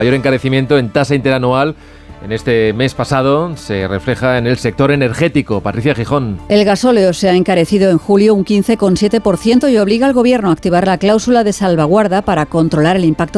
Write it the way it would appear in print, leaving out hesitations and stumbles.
mayor encarecimiento en tasa interanual en este mes pasado se refleja en el sector energético. Patricia Gijón. El gasóleo se ha encarecido en julio un 15,7% y obliga al Gobierno a activar la cláusula de salvaguarda para controlar el impacto